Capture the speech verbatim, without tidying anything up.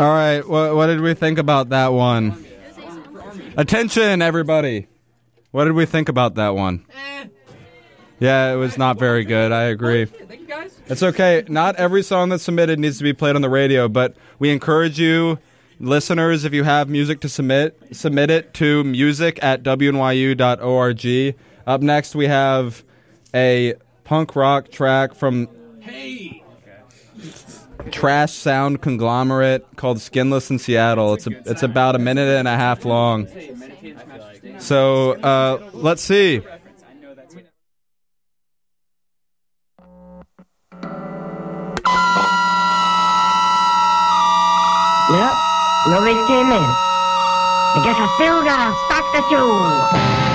All right, what, what did we think about that one? Attention, everybody. What did we think about that one? Yeah, it was not very good. I agree. Thank you, guys. It's okay. Not every song that's submitted needs to be played on the radio, but we encourage you, listeners, if you have music to submit, submit it to music at w n y u dot org. Up next, we have a punk rock track from Hey. Trash Sound Conglomerate called Skinless in Seattle. It's a, it's about a minute and a half long. So uh, let's see. Well, nobody came in. I guess I still gotta start the show.